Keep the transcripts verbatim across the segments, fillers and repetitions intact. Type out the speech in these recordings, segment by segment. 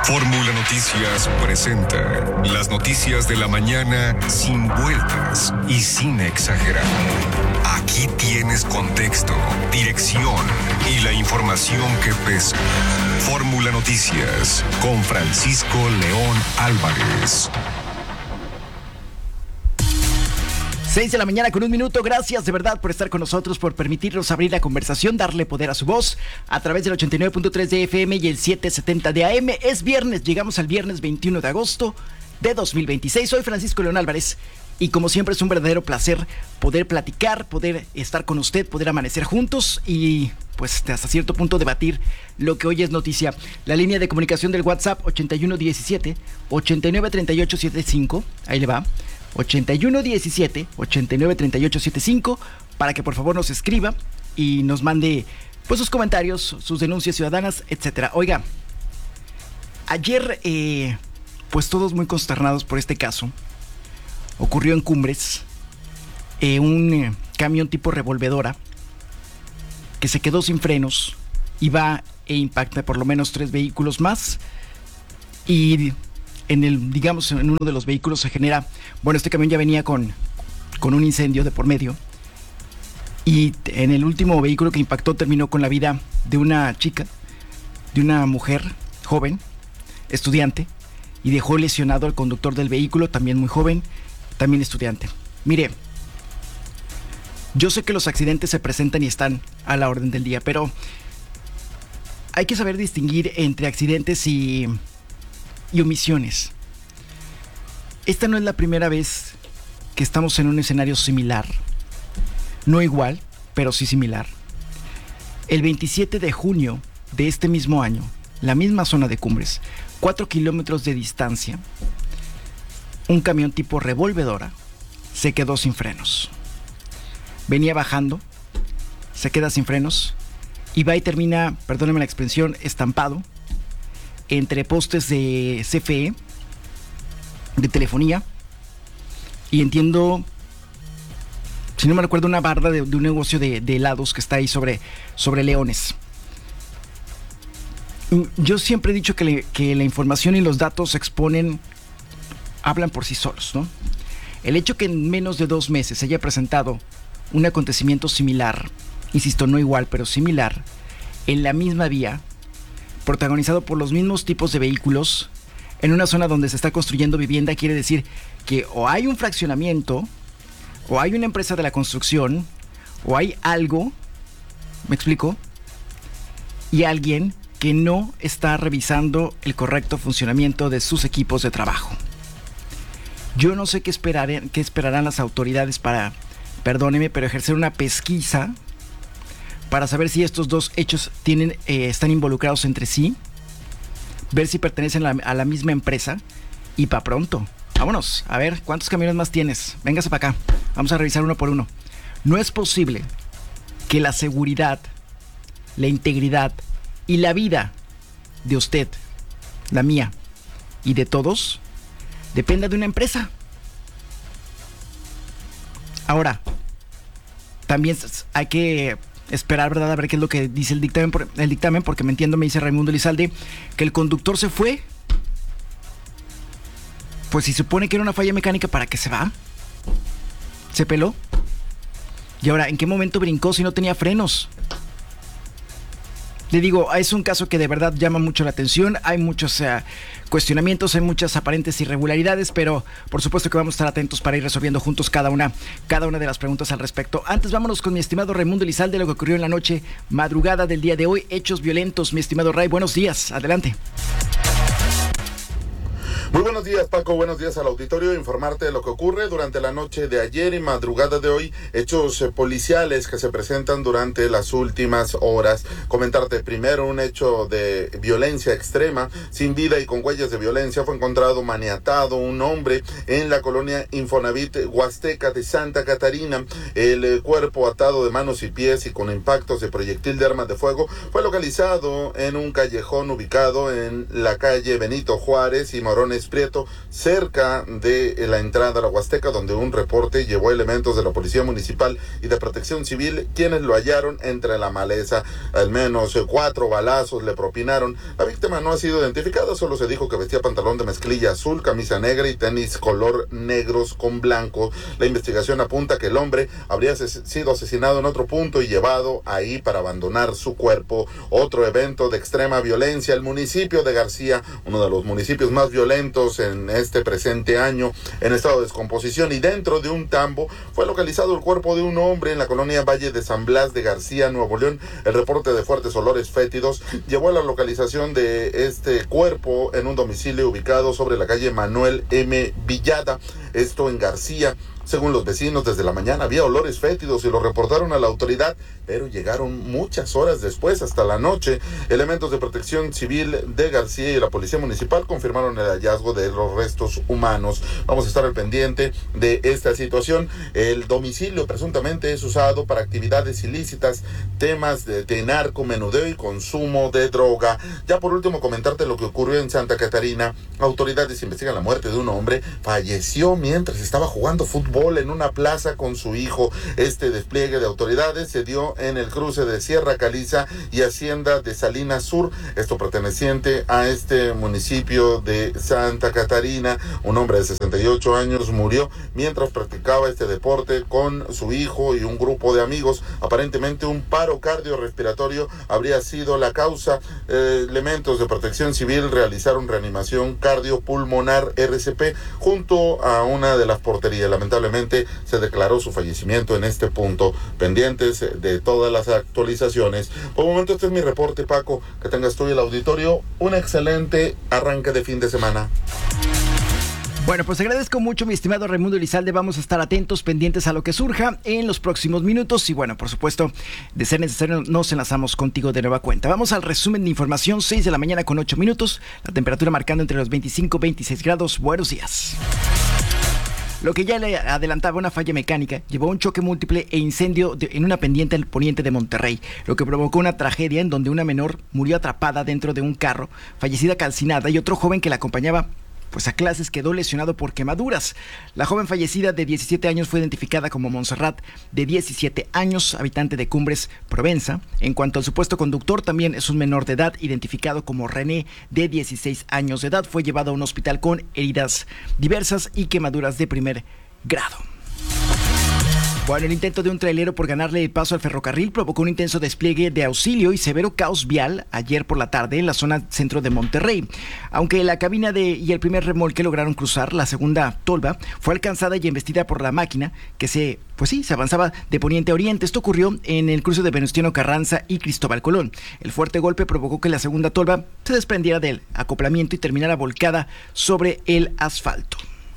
Fórmula Noticias presenta las noticias de la mañana sin vueltas y sin exagerar. Aquí tienes contexto, dirección y la información que pesa. Fórmula Noticias con Francisco León Álvarez. seis de la mañana con un minuto. Gracias de verdad por estar con nosotros, por permitirnos abrir la conversación, darle poder a su voz a través del ochenta y nueve punto tres de F M y el setecientos setenta de A M. Es viernes, llegamos al viernes veintiuno de agosto de dos mil veintiséis. Soy Francisco León Álvarez y como siempre es un verdadero placer poder platicar, poder estar con usted, poder amanecer juntos y pues hasta cierto punto debatir lo que hoy es noticia. La línea de comunicación del WhatsApp ochenta y uno diecisiete ochenta y nueve treinta y ocho setenta y cinco, ahí le va. ochenta y uno diecisiete ochenta y nueve treinta y ocho setenta y cinco para que por favor nos escriba y nos mande pues sus comentarios, sus denuncias ciudadanas, etcétera. Oiga, ayer eh, pues todos muy consternados por este caso. Ocurrió en Cumbres, eh, un eh, camión tipo revolvedora que se quedó sin frenos, iba e impacta por lo menos tres vehículos más y en el, digamos, en uno de los vehículos se genera, bueno, este camión ya venía con, con un incendio de por medio y en el último vehículo que impactó terminó con la vida de una chica, de una mujer joven, estudiante, y dejó lesionado al conductor del vehículo, también muy joven, también estudiante. Mire, yo sé que los accidentes se presentan y están a la orden del día, pero hay que saber distinguir entre accidentes y... y omisiones. Esta no es la primera vez que estamos en un escenario similar, no igual, pero sí similar. El veintisiete de junio de este mismo año, la misma zona de Cumbres, cuatro kilómetros de distancia, un camión tipo revolvedora se quedó sin frenos. Venía bajando, se queda sin frenos y va y termina, perdónenme la expresión, estampado entre postes de C F E, de telefonía, y entiendo, si no me recuerdo, una barda de, de un negocio de, de helados que está ahí sobre, sobre Leones. Yo siempre he dicho que, le, que la información y los datos exponen, hablan por sí solos, ¿no? El hecho que en menos de dos meses se haya presentado un acontecimiento similar, insisto, no igual, pero similar, en la misma vía, protagonizado por los mismos tipos de vehículos, en una zona donde se está construyendo vivienda, quiere decir que o hay un fraccionamiento, o hay una empresa de la construcción, o hay algo, ¿me explico? Y alguien que no está revisando el correcto funcionamiento de sus equipos de trabajo. Yo no sé qué esperarán, qué esperarán las autoridades para, perdóneme, pero ejercer una pesquisa para saber si estos dos hechos tienen, eh, están involucrados entre sí, ver si pertenecen a la, a la misma empresa y para pronto. Vámonos, a ver, ¿cuántos camiones más tienes? Véngase para acá, vamos a revisar uno por uno. No es posible que la seguridad, la integridad y la vida de usted, la mía y de todos, dependa de una empresa. Ahora, también hay que esperar, ¿verdad?, a ver qué es lo que dice el dictamen, el dictamen porque me entiendo, me dice Raimundo Elizalde, que el conductor se fue. Pues si supone que era una falla mecánica, ¿para qué se va? ¿Se peló? Y ahora, ¿en qué momento brincó si no tenía frenos? Le digo, es un caso que de verdad llama mucho la atención, hay muchos uh, cuestionamientos, hay muchas aparentes irregularidades, pero por supuesto que vamos a estar atentos para ir resolviendo juntos cada una, cada una de las preguntas al respecto. Antes vámonos con mi estimado Raimundo Elizalde, lo que ocurrió en la noche, madrugada del día de hoy, hechos violentos. Mi estimado Ray, buenos días, adelante. Muy buenos días, Paco, buenos días al auditorio. Informarte de lo que ocurre durante la noche de ayer y madrugada de hoy, hechos eh, policiales que se presentan durante las últimas horas. Comentarte primero un hecho de violencia extrema, sin vida y con huellas de violencia. Fue encontrado maniatado un hombre en la colonia Infonavit Huasteca de Santa Catarina. El eh, cuerpo atado de manos y pies y con impactos de proyectil de armas de fuego fue localizado en un callejón ubicado en la calle Benito Juárez y Morones Prieto, Prieto, cerca de la entrada a la Huasteca, donde un reporte llevó elementos de la Policía Municipal y de Protección Civil, quienes lo hallaron entre la maleza. Al menos cuatro balazos le propinaron. La víctima no ha sido identificada, solo se dijo que vestía pantalón de mezclilla azul, camisa negra y tenis color negros con blanco. La investigación apunta que el hombre habría sido asesinado en otro punto y llevado ahí para abandonar su cuerpo. Otro evento de extrema violencia, el municipio de García, uno de los municipios más violentos en este presente año, en estado de descomposición, y dentro de un tambo fue localizado el cuerpo de un hombre en la colonia Valle de San Blas de García, Nuevo León. El reporte de fuertes olores fétidos llevó a la localización de este cuerpo en un domicilio ubicado sobre la calle Manuel M. Villada, esto en García. Según los vecinos, desde la mañana había olores fétidos y lo reportaron a la autoridad, pero llegaron muchas horas después, hasta la noche. Elementos de Protección Civil de García y la Policía Municipal confirmaron el hallazgo de los restos humanos. Vamos a estar al pendiente de esta situación. El domicilio presuntamente es usado para actividades ilícitas, temas de, de narco, menudeo y consumo de droga. Ya por último, comentarte lo que ocurrió en Santa Catarina. Autoridades investigan la muerte de un hombre. Falleció mientras estaba jugando fútbol en una plaza con su hijo. Este despliegue de autoridades se dio en el cruce de Sierra Caliza y Hacienda de Salinas Sur, esto perteneciente a este municipio de Santa Catarina. Un hombre de sesenta y ocho años murió mientras practicaba este deporte con su hijo y un grupo de amigos. Aparentemente un paro cardiorrespiratorio habría sido la causa. Eh, elementos de Protección Civil realizaron reanimación cardiopulmonar R C P junto a una de las porterías. Lamentablemente se declaró su fallecimiento en este punto. Pendientes de todas las actualizaciones. Por el momento este es mi reporte, Paco. Que tengas tú y el auditorio un excelente arranque de fin de semana. Bueno, pues agradezco mucho, mi estimado Raimundo Elizalde. Vamos a estar atentos, pendientes a lo que surja en los próximos minutos. Y bueno, por supuesto, de ser necesario, nos enlazamos contigo de nueva cuenta. Vamos al resumen de información, seis de la mañana con ocho minutos. La temperatura marcando entre los veinticinco y veintiséis grados. Buenos días. Lo que ya le adelantaba, una falla mecánica llevó a un choque múltiple e incendio de, en una pendiente al poniente de Monterrey, lo que provocó una tragedia en donde una menor murió atrapada dentro de un carro, fallecida calcinada, y otro joven que la acompañaba pues a clases quedó lesionado por quemaduras. La joven fallecida de diecisiete años fue identificada como Montserrat, de diecisiete años, habitante de Cumbres, Provenza. En cuanto al supuesto conductor, también es un menor de edad, identificado como René, de dieciséis años de edad. Fue llevado a un hospital con heridas diversas y quemaduras de primer grado. Bueno, el intento de un trailero por ganarle el paso al ferrocarril provocó un intenso despliegue de auxilio y severo caos vial ayer por la tarde en la zona centro de Monterrey. Aunque la cabina de y el primer remolque lograron cruzar, la segunda tolva fue alcanzada y embestida por la máquina que se, pues sí, se avanzaba de poniente a oriente. Esto ocurrió en el cruce de Venustiano Carranza y Cristóbal Colón. El fuerte golpe provocó que la segunda tolva se desprendiera del acoplamiento y terminara volcada sobre el asfalto.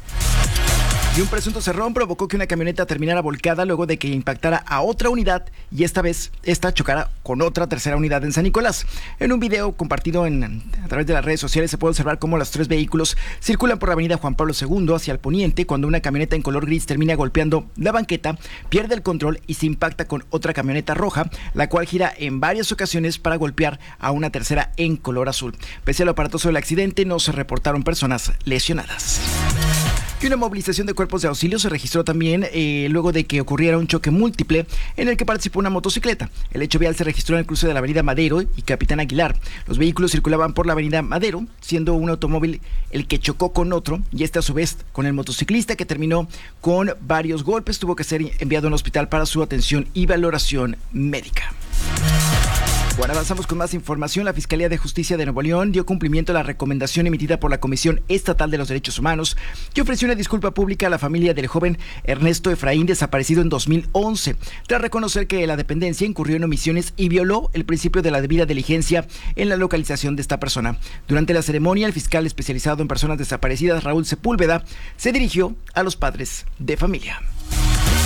Y un presunto cerrón provocó que una camioneta terminara volcada luego de que impactara a otra unidad y esta vez esta chocara con otra tercera unidad en San Nicolás. En un video compartido en, a través de las redes sociales se puede observar cómo los tres vehículos circulan por la avenida Juan Pablo segundo hacia el poniente cuando una camioneta en color gris termina golpeando la banqueta, pierde el control y se impacta con otra camioneta roja, la cual gira en varias ocasiones para golpear a una tercera en color azul. Pese a lo aparatoso del accidente, no se reportaron personas lesionadas. Y una movilización de cuerpos de auxilio se registró también eh, luego de que ocurriera un choque múltiple en el que participó una motocicleta. El hecho vial se registró en el cruce de la avenida Madero y Capitán Aguilar. Los vehículos circulaban por la avenida Madero, siendo un automóvil el que chocó con otro, y este a su vez con el motociclista, que terminó con varios golpes. Tuvo que ser enviado a un hospital para su atención y valoración médica. Bueno, avanzamos con más información. La Fiscalía de Justicia de Nuevo León dio cumplimiento a la recomendación emitida por la Comisión Estatal de los Derechos Humanos, que ofreció una disculpa pública a la familia del joven Ernesto Efraín, desaparecido en dos mil once, tras reconocer que la dependencia incurrió en omisiones y violó el principio de la debida diligencia en la localización de esta persona. Durante la ceremonia, el fiscal especializado en personas desaparecidas, Raúl Sepúlveda, se dirigió a los padres de familia.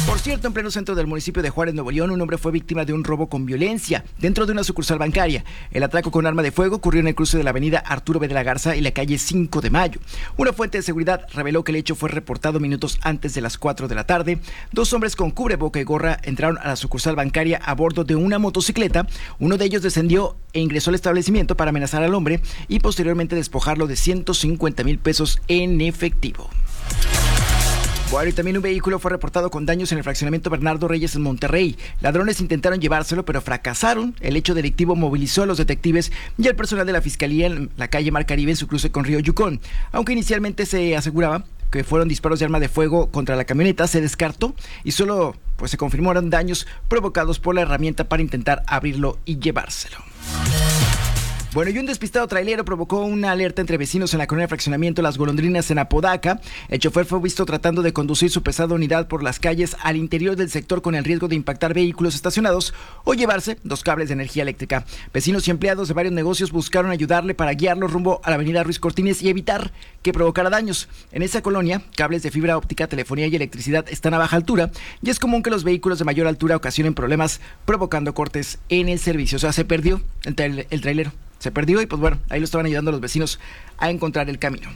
Por cierto, en pleno centro del municipio de Juárez, Nuevo León, un hombre fue víctima de un robo con violencia dentro de una sucursal bancaria. El atraco con arma de fuego ocurrió en el cruce de la avenida Arturo B. de la Garza y la calle cinco de mayo. Una fuente de seguridad reveló que el hecho fue reportado minutos antes de las cuatro de la tarde. Dos hombres con cubreboca y gorra entraron a la sucursal bancaria a bordo de una motocicleta. Uno de ellos descendió e ingresó al establecimiento para amenazar al hombre y posteriormente despojarlo de ciento cincuenta mil pesos en efectivo. Bueno, y también un vehículo fue reportado con daños en el fraccionamiento Bernardo Reyes en Monterrey. Ladrones intentaron llevárselo, pero fracasaron. El hecho delictivo movilizó a los detectives y al personal de la Fiscalía en la calle Mar Caribe en su cruce con Río Yukon. Aunque inicialmente se aseguraba que fueron disparos de arma de fuego contra la camioneta, se descartó y solo pues, se confirmaron daños provocados por la herramienta para intentar abrirlo y llevárselo. Bueno, y un despistado trailero provocó una alerta entre vecinos en la colonia de fraccionamiento Las Golondrinas en Apodaca. El chofer fue visto tratando de conducir su pesada unidad por las calles al interior del sector con el riesgo de impactar vehículos estacionados o llevarse dos cables de energía eléctrica. Vecinos y empleados de varios negocios buscaron ayudarle para guiarlo rumbo a la avenida Ruiz Cortines y evitar que provocara daños. En esa colonia, cables de fibra óptica, telefonía y electricidad están a baja altura y es común que los vehículos de mayor altura ocasionen problemas provocando cortes en el servicio. O sea, se perdió el, tra- el trailero. Se perdió y pues bueno, ahí lo estaban ayudando los vecinos a encontrar el camino.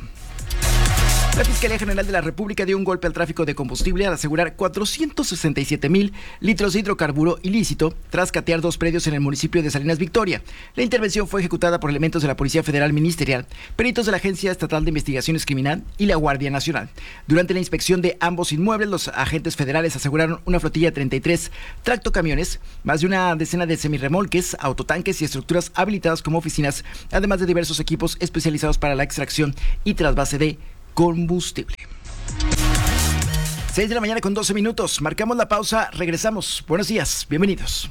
La Fiscalía General de la República dio un golpe al tráfico de combustible al asegurar cuatrocientos sesenta y siete mil litros de hidrocarburo ilícito tras catear dos predios en el municipio de Salinas Victoria. La intervención fue ejecutada por elementos de la Policía Federal Ministerial, peritos de la Agencia Estatal de Investigaciones Criminal y la Guardia Nacional. Durante la inspección de ambos inmuebles, los agentes federales aseguraron una flotilla de treinta y tres tractocamiones, más de una decena de semirremolques, autotanques y estructuras habilitadas como oficinas, además de diversos equipos especializados para la extracción y trasvase de combustible. seis de la mañana con doce minutos. Marcamos la pausa, regresamos. Buenos días, bienvenidos.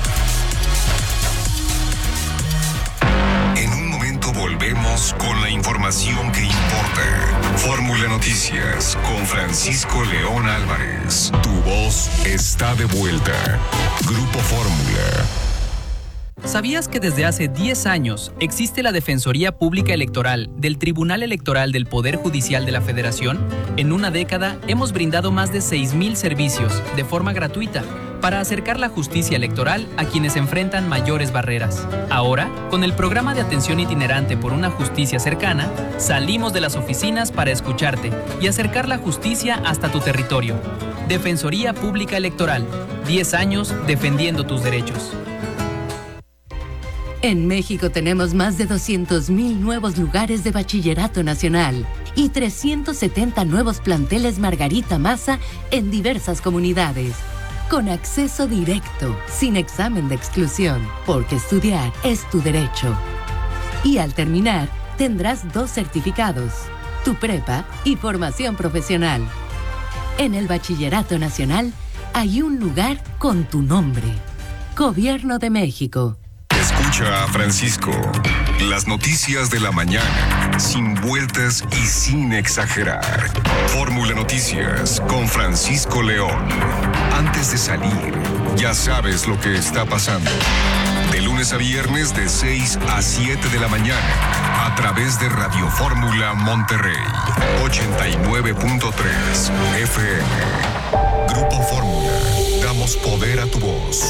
En un momento volvemos con la información que importa. Fórmula Noticias con Francisco León Álvarez. Tu voz está de vuelta. Grupo Fórmula. ¿Sabías que desde hace diez años existe la Defensoría Pública Electoral del Tribunal Electoral del Poder Judicial de la Federación? En una década hemos brindado más de seis mil servicios de forma gratuita para acercar la justicia electoral a quienes enfrentan mayores barreras. Ahora, con el programa de atención itinerante por una justicia cercana, salimos de las oficinas para escucharte y acercar la justicia hasta tu territorio. Defensoría Pública Electoral, diez años defendiendo tus derechos. En México tenemos más de doscientos mil nuevos lugares de bachillerato nacional y trescientos setenta nuevos planteles Margarita Maza en diversas comunidades. Con acceso directo, sin examen de exclusión, porque estudiar es tu derecho. Y al terminar, tendrás dos certificados, tu prepa y formación profesional. En el Bachillerato Nacional hay un lugar con tu nombre. Gobierno de México. Escucha a Francisco. Las noticias de la mañana, sin vueltas y sin exagerar. Fórmula Noticias con Francisco León. Antes de salir, ya sabes lo que está pasando. De lunes a viernes de seis a siete de la mañana, a través de Radio Fórmula Monterrey, ochenta y nueve punto tres F M. Grupo Fórmula, damos poder a tu voz.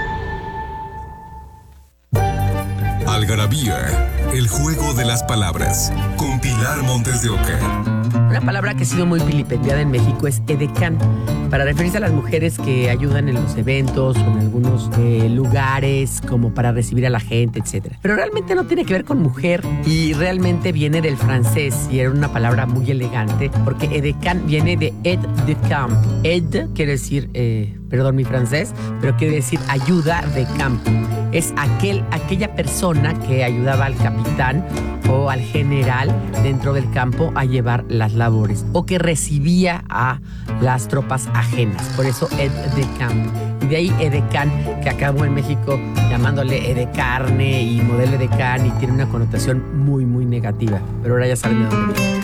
Algarabía, el juego de las palabras, con Pilar Montes de Oca. Una palabra que ha sido muy vilipendiada en México es edecán, para referirse a las mujeres que ayudan en los eventos o en algunos eh, lugares como para recibir a la gente, etcétera. Pero realmente no tiene que ver con mujer y realmente viene del francés y era una palabra muy elegante porque edecán viene de aide de camp. Aide quiere decir, eh, perdón mi francés, pero quiere decir ayuda de campo. Es aquel, aquella persona que ayudaba al capitán o al general dentro del campo a llevar las labores o que recibía a las tropas ajenas. Por eso aide de camp. Y de ahí edecán, que acabó en México llamándole edecarne y modelo edecán y tiene una connotación muy, muy negativa. Pero ahora ya saben de dónde viene.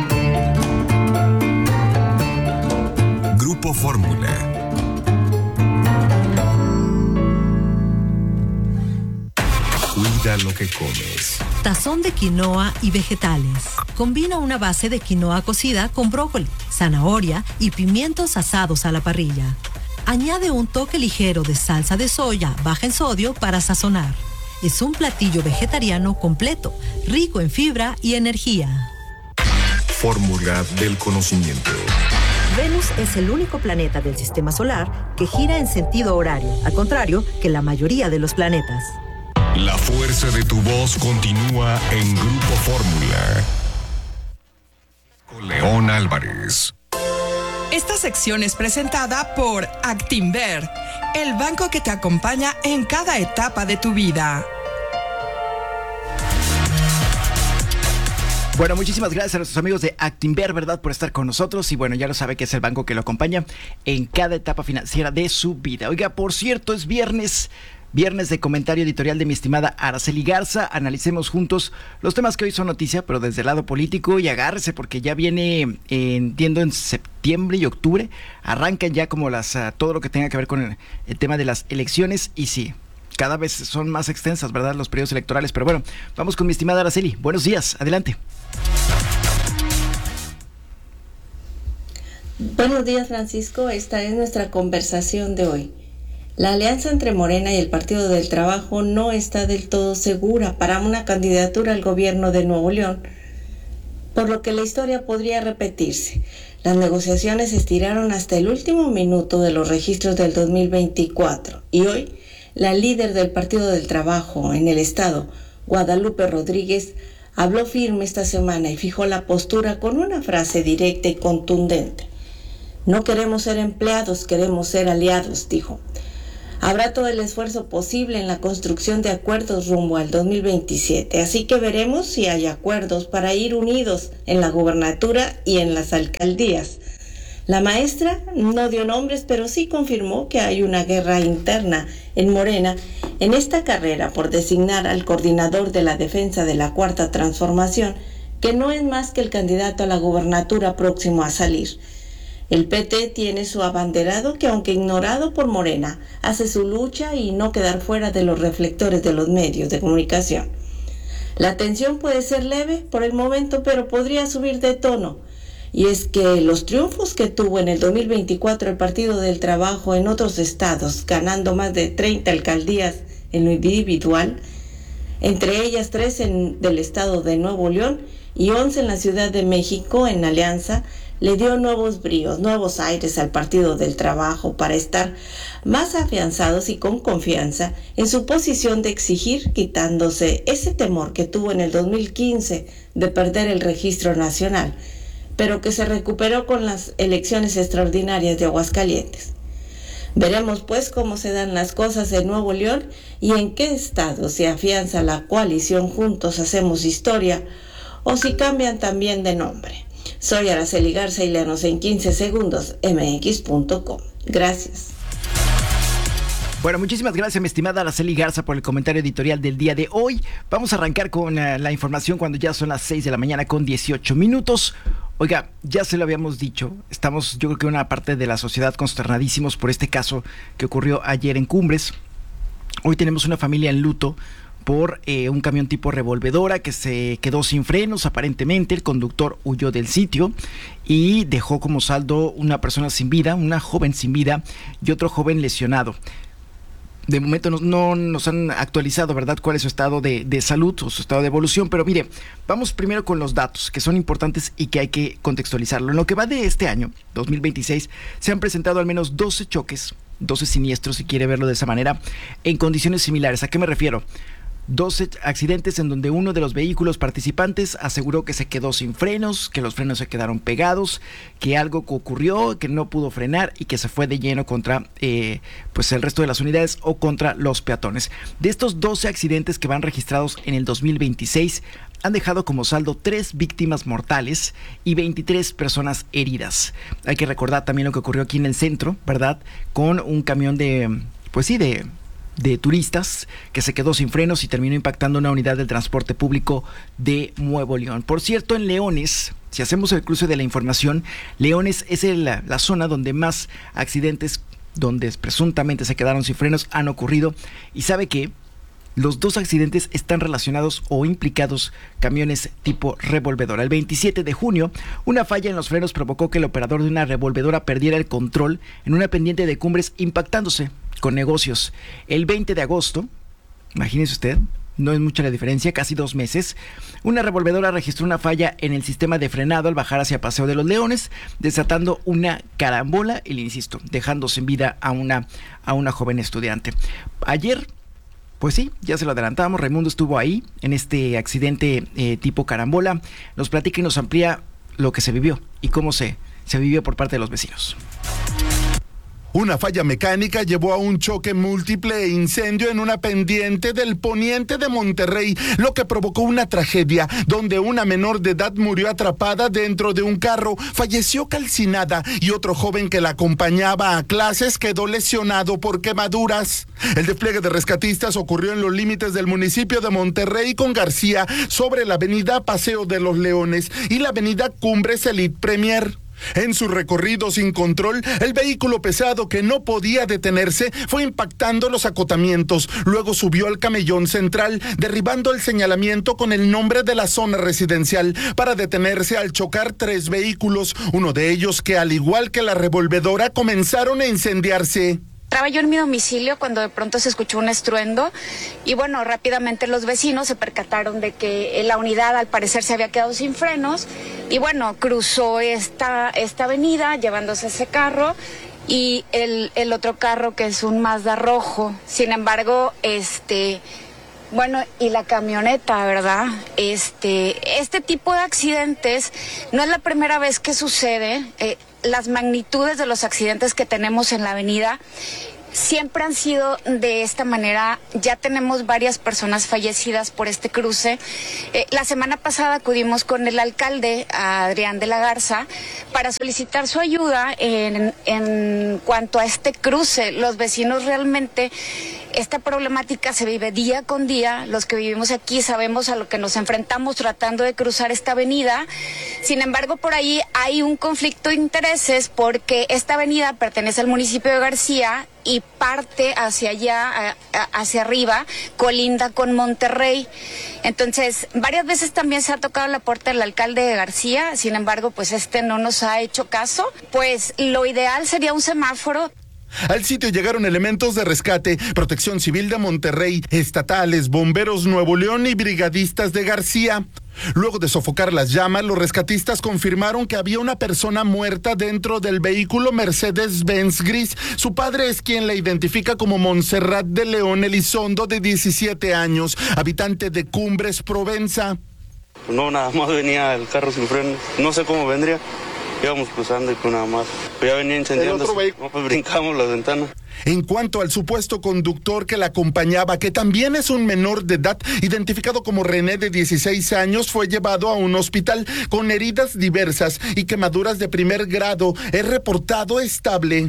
Grupo Fórmula. Cuida lo que comes. Tazón de quinoa y vegetales. Combina una base de quinoa cocida con brócoli, zanahoria y pimientos asados a la parrilla. Añade un toque ligero de salsa de soya baja en sodio para sazonar. Es un platillo vegetariano completo, rico en fibra y energía. Fórmula del conocimiento. Venus es el único planeta del sistema solar que gira en sentido horario, al contrario que la mayoría de los planetas. La fuerza de tu voz continúa en Grupo Fórmula. Con León Álvarez. Esta sección es presentada por Actinver, el banco que te acompaña en cada etapa de tu vida. Bueno, muchísimas gracias a nuestros amigos de Actinver, ¿verdad?, por estar con nosotros. Y bueno, ya lo sabe que es el banco que lo acompaña en cada etapa financiera de su vida. Oiga, por cierto, es viernes, viernes de comentario editorial de mi estimada Araceli Garza. Analicemos juntos los temas que hoy son noticia, pero desde el lado político. Y agárrese porque ya viene, eh, entiendo, en septiembre y octubre. Arrancan ya como las uh, todo lo que tenga que ver con el, el tema de las elecciones. Y sí, cada vez son más extensas, ¿verdad?, los periodos electorales. Pero bueno, vamos con mi estimada Araceli. Buenos días, adelante. Buenos días, Francisco. Esta es nuestra conversación de hoy. La alianza entre Morena y el Partido del Trabajo no está del todo segura para una candidatura al gobierno de Nuevo León, por lo que la historia podría repetirse. Las negociaciones se estiraron hasta el último minuto de los registros del dos mil veinticuatro y hoy la líder del Partido del Trabajo en el estado, Guadalupe Rodríguez, habló firme esta semana y fijó la postura con una frase directa y contundente. No queremos ser empleados, queremos ser aliados, dijo. Habrá todo el esfuerzo posible en la construcción de acuerdos rumbo al dos mil veintisiete, así que veremos si hay acuerdos para ir unidos en la gubernatura y en las alcaldías. La maestra no dio nombres, pero sí confirmó que hay una guerra interna en Morena en esta carrera por designar al coordinador de la defensa de la Cuarta Transformación, que no es más que el candidato a la gubernatura próximo a salir. El P T tiene su abanderado que, aunque ignorado por Morena, hace su lucha y no quedar fuera de los reflectores de los medios de comunicación. La tensión puede ser leve por el momento, pero podría subir de tono. Y es que los triunfos que tuvo en el dos mil veinticuatro el Partido del Trabajo en otros estados, ganando más de treinta alcaldías en lo individual, entre ellas tres en, del estado de Nuevo León y once en la Ciudad de México, en alianza, le dio nuevos bríos, nuevos aires al Partido del Trabajo para estar más afianzados y con confianza en su posición de exigir, quitándose ese temor que tuvo en el dos mil quince de perder el registro nacional, pero que se recuperó con las elecciones extraordinarias de Aguascalientes. Veremos pues cómo se dan las cosas en Nuevo León y en qué estado se afianza la coalición Juntos Hacemos Historia o si cambian también de nombre. Soy Araceli Garza y léanos en quince segundos, eme equis punto com. Gracias. Bueno, muchísimas gracias, mi estimada Araceli Garza, por el comentario editorial del día de hoy. Vamos a arrancar con uh, la información cuando ya son las seis de la mañana con dieciocho minutos. Oiga, ya se lo habíamos dicho, estamos, yo creo que una parte de la sociedad consternadísimos por este caso que ocurrió ayer en Cumbres. Hoy tenemos una familia en luto por eh, un camión tipo revolvedora que se quedó sin frenos. Aparentemente el conductor huyó del sitio y dejó como saldo una persona sin vida, una joven sin vida y otro joven lesionado. De momento no, no nos han actualizado, ¿verdad?, cuál es su estado de, de salud o su estado de evolución, pero mire, vamos primero con los datos que son importantes y que hay que contextualizarlo. En lo que va de este año, dos mil veintiséis, se han presentado al menos doce choques, doce siniestros, si quiere verlo de esa manera, en condiciones similares. ¿A qué me refiero? doce accidentes en donde uno de los vehículos participantes aseguró que se quedó sin frenos, que los frenos se quedaron pegados, que algo ocurrió, que no pudo frenar y que se fue de lleno contra eh, pues el resto de las unidades o contra los peatones. De estos doce accidentes que van registrados en el dos mil veintiséis, han dejado como saldo tres víctimas mortales y veintitrés personas heridas. Hay que recordar también lo que ocurrió aquí en el centro, ¿verdad?, con un camión de, pues sí, de... de turistas que se quedó sin frenos y terminó impactando una unidad del transporte público de Nuevo León. Por cierto, en Leones, si hacemos el cruce de la información, Leones es el, la, la zona donde más accidentes, donde presuntamente se quedaron sin frenos, han ocurrido. Y sabe que Los dos accidentes están relacionados o implicados camiones tipo revolvedora. El veintisiete de junio, una falla en los frenos provocó que el operador de una revolvedora perdiera el control en una pendiente de Cumbres, impactándose con negocios. El veinte de agosto, imagínese usted, no es mucha la diferencia, casi dos meses, una revolvedora registró una falla en el sistema de frenado al bajar hacia Paseo de los Leones, desatando una carambola, y le insisto, dejando sin vida a una, a una joven estudiante. Ayer, pues sí, ya se lo adelantamos, Raimundo estuvo ahí en este accidente eh, tipo carambola. Nos platica y nos amplía lo que se vivió y cómo se, se vivió por parte de los vecinos. Una falla mecánica llevó a un choque múltiple e incendio en una pendiente del poniente de Monterrey, lo que provocó una tragedia donde una menor de edad murió atrapada dentro de un carro, falleció calcinada y otro joven que la acompañaba a clases quedó lesionado por quemaduras. El despliegue de rescatistas ocurrió en los límites del municipio de Monterrey con García, sobre la avenida Paseo de los Leones y la avenida Cumbres Elite Premier. En su recorrido sin control, el vehículo pesado que no podía detenerse fue impactando los acotamientos. Luego subió al camellón central, derribando el señalamiento con el nombre de la zona residencial para detenerse al chocar tres vehículos, uno de ellos que, al igual que la revolvedora, comenzaron a incendiarse. Estaba yo en mi domicilio cuando de pronto se escuchó un estruendo y bueno, rápidamente los vecinos se percataron de que la unidad al parecer se había quedado sin frenos y bueno, cruzó esta, esta avenida llevándose ese carro y el, el otro carro, que es un Mazda rojo. Sin embargo, este... Bueno, y la camioneta, ¿verdad? Este, este tipo de accidentes no es la primera vez que sucede. Eh, las magnitudes de los accidentes que tenemos en la avenida siempre han sido de esta manera. Ya tenemos varias personas fallecidas por este cruce. Eh, la semana pasada acudimos con el alcalde, Adrián de la Garza, para solicitar su ayuda en, en cuanto a este cruce. Los vecinos realmente... Esta problemática se vive día con día. Los que vivimos aquí sabemos a lo que nos enfrentamos tratando de cruzar esta avenida. Sin embargo, por ahí hay un conflicto de intereses porque esta avenida pertenece al municipio de García y parte hacia allá, hacia arriba, colinda con Monterrey. Entonces, varias veces también se ha tocado la puerta del alcalde de García. Sin embargo, pues este no nos ha hecho caso. Pues lo ideal sería un semáforo. Al sitio llegaron elementos de rescate, Protección Civil de Monterrey, estatales, Bomberos Nuevo León y brigadistas de García. Luego de sofocar las llamas, los rescatistas confirmaron que había una persona muerta dentro del vehículo Mercedes-Benz gris. Su padre es quien la identifica como Montserrat de León Elizondo, de diecisiete años, habitante de Cumbres, Provenza. No, nada más venía el carro sin freno, no sé cómo vendría. Íbamos cruzando y pues nada más. Pues ya venía incendiando. No, pues brincamos las ventanas. En cuanto al supuesto conductor que la acompañaba, que también es un menor de edad, identificado como René, de dieciséis años, fue llevado a un hospital con heridas diversas y quemaduras de primer grado. Es reportado estable.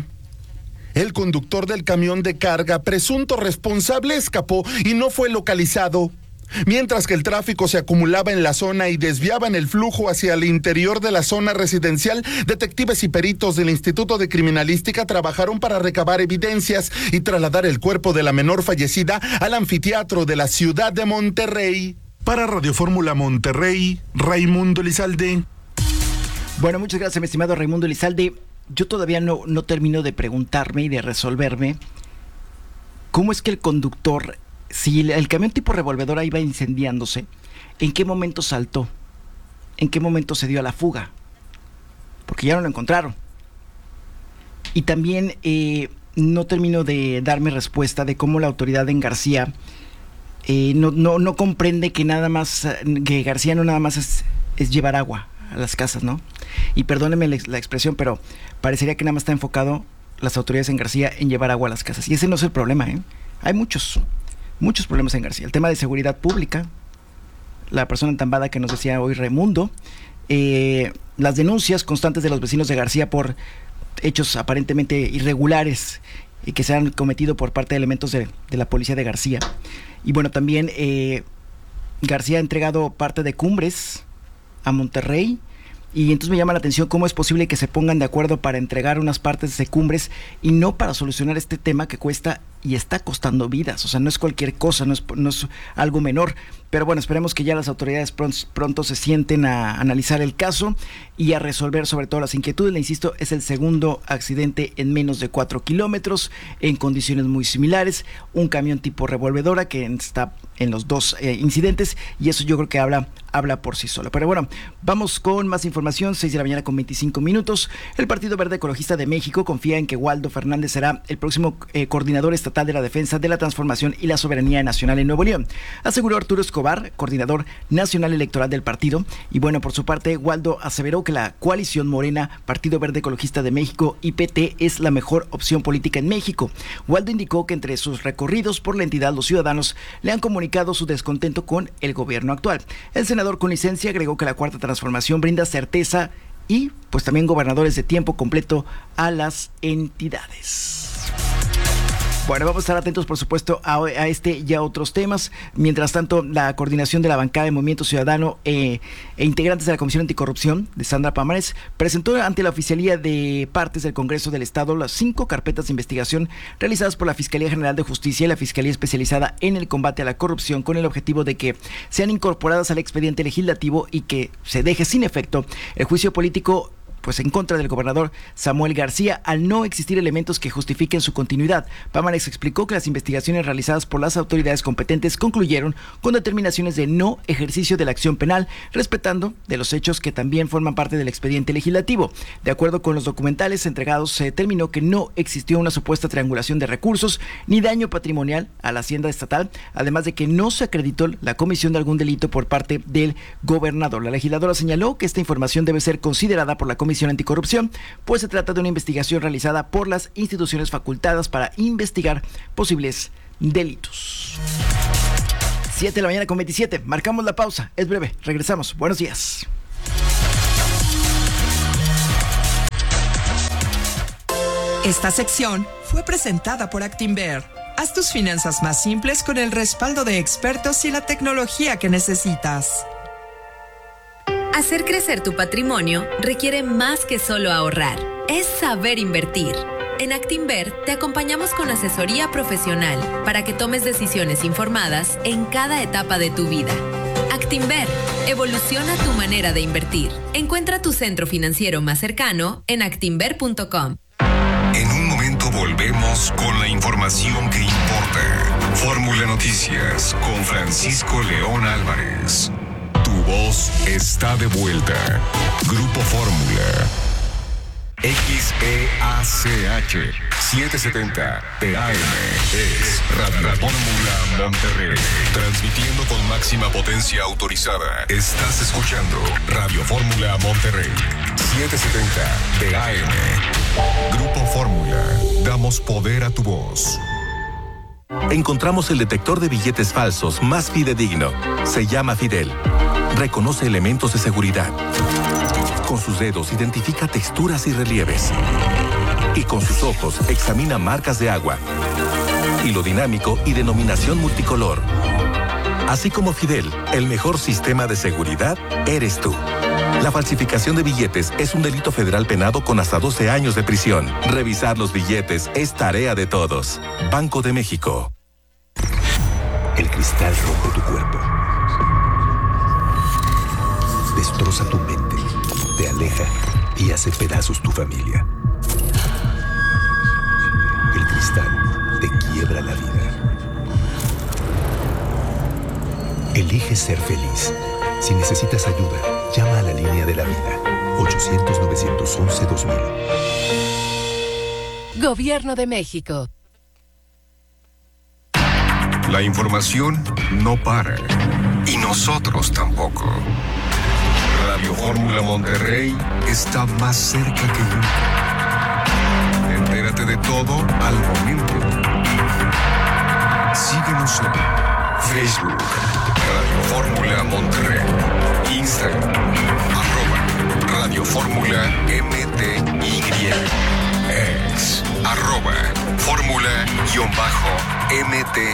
El conductor del camión de carga, presunto responsable, escapó y no fue localizado. Mientras que el tráfico se acumulaba en la zona y desviaban el flujo hacia el interior de la zona residencial, detectives y peritos del Instituto de Criminalística trabajaron para recabar evidencias y trasladar el cuerpo de la menor fallecida al anfiteatro de la ciudad de Monterrey. Para Radio Fórmula Monterrey, Raimundo Elizalde. Bueno, muchas gracias, mi estimado Raimundo Elizalde. Yo todavía no, no termino de preguntarme y de resolverme cómo es que el conductor... Si el, el camión tipo revolvedora iba incendiándose, ¿en qué momento saltó? ¿En qué momento se dio a la fuga? Porque ya no lo encontraron. Y también eh, no termino de darme respuesta de cómo la autoridad en García eh, no, no, no comprende que nada más, que García no nada más es, es llevar agua a las casas, ¿no? Y perdónenme la, la expresión, pero parecería que nada más está enfocado las autoridades en García en llevar agua a las casas. Y ese no es el problema, ¿eh? Hay muchos. Muchos problemas en García. El tema de seguridad pública, la persona entambada que nos decía hoy Raimundo, eh, las denuncias constantes de los vecinos de García por hechos aparentemente irregulares y que se han cometido por parte de elementos de, de la policía de García. Y bueno, también eh, García ha entregado parte de Cumbres a Monterrey, y entonces me llama la atención cómo es posible que se pongan de acuerdo para entregar unas partes de Cumbres y no para solucionar este tema que cuesta y está costando vidas. O sea, no es cualquier cosa, no es, no es algo menor. Pero bueno, esperemos que ya las autoridades pronto, pronto se sienten a analizar el caso y a resolver sobre todo las inquietudes. Le insisto, es el segundo accidente en menos de cuatro kilómetros, en condiciones muy similares. Un camión tipo revolvedora que está en los dos eh, incidentes, y eso yo creo que habla, habla por sí solo. Pero bueno, vamos con más información. Seis de la mañana con veinticinco minutos. El Partido Verde Ecologista de México confía en que Waldo Fernández será el próximo eh, coordinador estatal de la defensa de la transformación y la soberanía nacional en Nuevo León, aseguró Arturo Escobar, coordinador nacional electoral del partido. Y bueno, por su parte, Waldo aseveró que la coalición Morena, Partido Verde Ecologista de México y P T es la mejor opción política en México. Waldo indicó que entre sus recorridos por la entidad, los ciudadanos le han comunicado su descontento con el gobierno actual. El senador con licencia agregó que la Cuarta Transformación brinda certeza y pues también gobernadores de tiempo completo a las entidades. Bueno, vamos a estar atentos, por supuesto, a, a este y a otros temas. Mientras tanto, la coordinación de la bancada de Movimiento Ciudadano eh, e integrantes de la Comisión Anticorrupción de Sandra Pamares presentó ante la Oficialía de Partes del Congreso del Estado las cinco carpetas de investigación realizadas por la Fiscalía General de Justicia y la Fiscalía Especializada en el Combate a la Corrupción, con el objetivo de que sean incorporadas al expediente legislativo y que se deje sin efecto el juicio político pues en contra del gobernador Samuel García, al no existir elementos que justifiquen su continuidad. Pamares explicó que las investigaciones realizadas por las autoridades competentes concluyeron con determinaciones de no ejercicio de la acción penal, respetando de los hechos que también forman parte del expediente legislativo. De acuerdo con los documentales entregados, se determinó que no existió una supuesta triangulación de recursos ni daño patrimonial a la hacienda estatal, además de que no se acreditó la comisión de algún delito por parte del gobernador. La legisladora señaló que esta información debe ser considerada por la Comisión Anticorrupción, pues se trata de una investigación realizada por las instituciones facultadas para investigar posibles delitos. siete de la mañana con veintisiete, marcamos la pausa, es breve, regresamos, buenos días. Esta sección fue presentada por Actinver. Haz tus finanzas más simples con el respaldo de expertos y la tecnología que necesitas. Hacer crecer tu patrimonio requiere más que solo ahorrar, es saber invertir. En Actinver te acompañamos con asesoría profesional para que tomes decisiones informadas en cada etapa de tu vida. Actinver, evoluciona tu manera de invertir. Encuentra tu centro financiero más cercano en actinver punto com. En un momento volvemos con la información que importa. Fórmula Noticias con Francisco León Álvarez. Tu voz está de vuelta. Grupo Fórmula. X E A C H setecientos setenta T A M es Radio Fórmula Monterrey. Transmitiendo con máxima potencia autorizada. Estás escuchando Radio Fórmula Monterrey. setecientos setenta T A M. Grupo Fórmula. Damos poder a tu voz. Encontramos el detector de billetes falsos más fidedigno. Se llama Fidel. Reconoce elementos de seguridad. Con sus dedos identifica texturas y relieves. Y con sus ojos examina marcas de agua. Hilo dinámico y denominación multicolor. Así como Fidel, el mejor sistema de seguridad eres tú. La falsificación de billetes es un delito federal penado con hasta doce años de prisión. Revisar los billetes es tarea de todos. Banco de México. El cristal rompe tu cuerpo. Destroza tu mente, te aleja y hace pedazos tu familia. El cristal te quiebra la vida. Elige ser feliz. Si necesitas ayuda, llama a la línea de la vida. ochocientos, novecientos once, dos mil. Gobierno de México. La información no para. Y nosotros tampoco. Radio Fórmula Monterrey está más cerca que nunca. Entérate de todo al momento. Síguenos en Facebook, Radio Fórmula Monterrey, Instagram, arroba Radio Fórmula M T Y, ex, arroba Fórmula guión bajo M T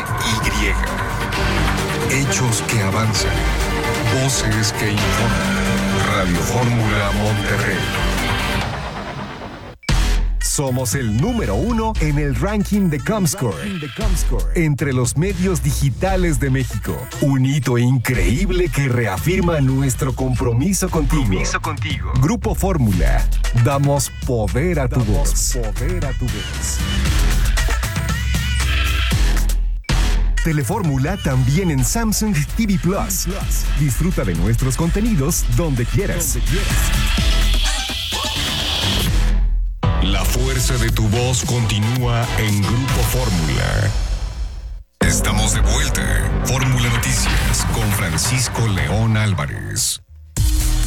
Y. Hechos que avanzan, voces que informan. Radio Fórmula Monterrey. Somos el número uno en el ranking de Comscore, entre los medios digitales de México. Un hito increíble que reafirma nuestro compromiso contigo. Compromiso contigo. Grupo Fórmula. Damos poder a tu voz. Poder a tu voz. Telefórmula también en Samsung T V Plus. Disfruta de nuestros contenidos donde quieras. Donde quieras. La fuerza de tu voz continúa en Grupo Fórmula. Estamos de vuelta. Fórmula Noticias con Francisco León Álvarez.